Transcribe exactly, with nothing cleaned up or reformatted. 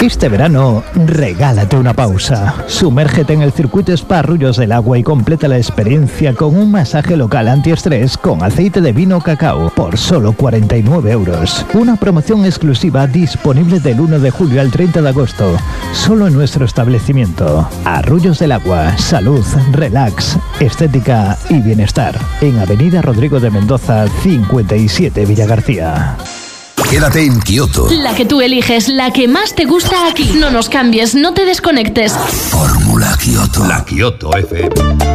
Este verano, regálate una pausa. Sumérgete en el circuito Spa Arroyos del Agua y completa la experiencia con un masaje local antiestrés con aceite de vino cacao por solo cuarenta y nueve euros. Una promoción exclusiva disponible del uno de julio al treinta de agosto, solo en nuestro establecimiento. Arroyos del Agua, salud, relax, estética y bienestar. En Avenida Rodrigo de Mendoza, cincuenta y siete, Villagarcía. Quédate en Kioto. La que tú eliges, la que más te gusta aquí. No nos cambies, no te desconectes. Fórmula Kioto. La Kioto F M.